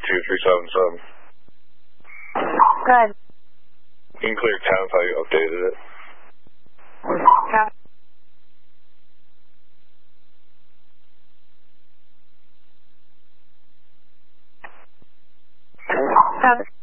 2377. Good. You can clear town how you updated it. Okay.